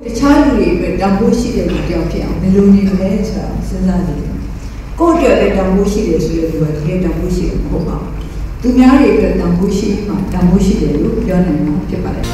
တခြားလူတွေအတွက်တန်ဖိုးရှိတဲ့လူတယောက်ဖြစ်အောင်ဘယ်လိုနေလဲဆိုတာစဉ်းစားကြည့်ကိုယ့်အတွက်လည်းတန်ဖိုးရှိတယ်ဆိုတဲ့လူကတကယ်တန်ဖိုးရှိတယ်မဟုတ်ပါဘူးသူများတွေအတွက်တန်ဖိုးရှိမှတန်ဖိုးရှိတယ်လို့ပြောနိုင်မှာဖြစ်ပါတယ်